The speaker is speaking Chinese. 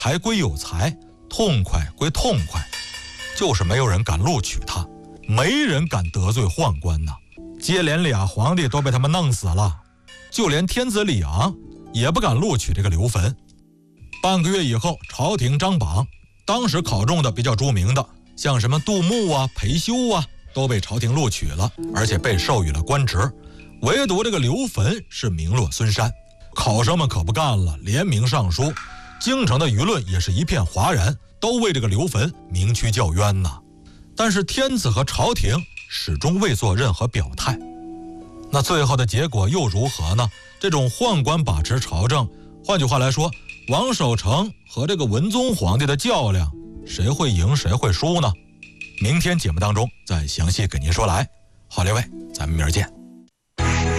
才归有才，痛快归痛快，就是没有人敢录取他，没人敢得罪宦官呐。接连俩皇帝都被他们弄死了，就连天子李昂也不敢录取这个刘坟。半个月以后，朝廷张榜，当时考中的比较著名的，像什么杜牧啊、裴休啊，都被朝廷录取了，而且被授予了官职。唯独这个刘坟是名落孙山，考生们可不干了，联名上书，京城的舆论也是一片哗然，都为这个刘坟鸣屈叫冤呐。但是天子和朝廷始终未做任何表态。那最后的结果又如何呢？这种宦官把持朝政，换句话来说，王守成和这个文宗皇帝的较量，谁会赢谁会输呢？明天节目当中再详细给您说来。好，列位，咱们明儿见。